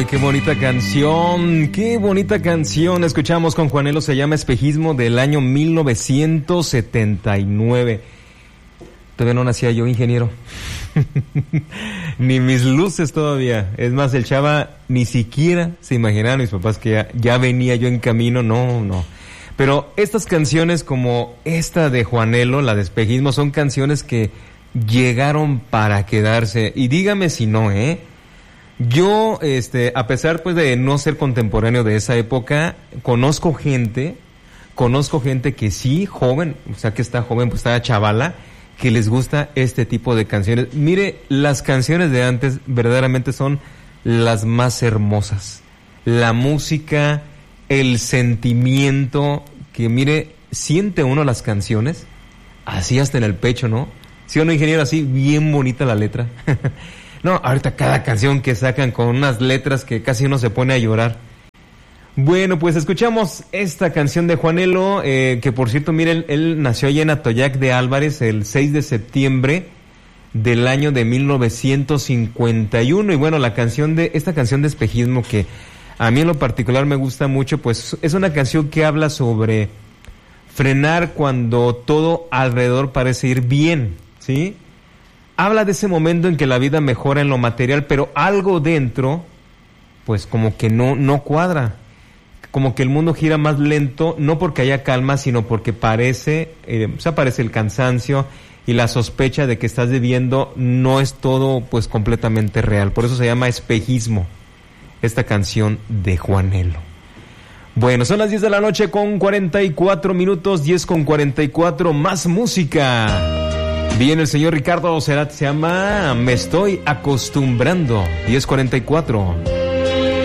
Ay, qué bonita canción, qué bonita canción. Escuchamos con Juanelo, se llama Espejismo, del año 1979. Todavía no nacía yo, ingeniero. Ni mis luces todavía. Es más, el chava ni siquiera se imaginaron mis papás que ya venía yo en camino. No. Pero estas canciones como esta de Juanelo, la de Espejismo, son canciones que llegaron para quedarse. Y dígame si no, Yo, a pesar pues de no ser contemporáneo de esa época, conozco gente que sí, joven, o sea que está joven, pues está chavala, que les gusta este tipo de canciones. Mire, las canciones de antes verdaderamente son las más hermosas. La música, el sentimiento, que mire, siente uno las canciones, así hasta en el pecho, ¿no? ¿Sí o no, ingeniero? Así, bien bonita la letra. No, ahorita cada canción que sacan con unas letras que casi uno se pone a llorar. Bueno, pues escuchamos esta canción de Juanelo, que por cierto, mire, él nació allá en Atoyac de Álvarez el 6 de septiembre del año de 1951. Y bueno, esta canción de Espejismo, que a mí en lo particular me gusta mucho, pues es una canción que habla sobre frenar cuando todo alrededor parece ir bien, ¿sí? Habla de ese momento en que la vida mejora en lo material, pero algo dentro, pues como que no cuadra. Como que el mundo gira más lento, no porque haya calma, sino porque parece el cansancio y la sospecha de que estás viviendo no es todo pues completamente real. Por eso se llama Espejismo, esta canción de Juanelo. Bueno, son las 10 de la noche con 44 minutos, 10 con 44, más música. Viene el señor Ricardo Cerati, se llama Me Estoy Acostumbrando, 10:44.